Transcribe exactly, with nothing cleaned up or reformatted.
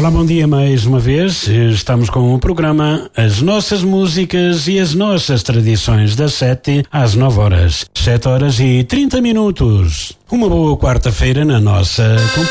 Olá, bom dia mais uma vez. Estamos com o programa As Nossas Músicas e as Nossas Tradições, das sete às nove horas. sete horas e trinta minutos. Uma boa quarta-feira na nossa companhia.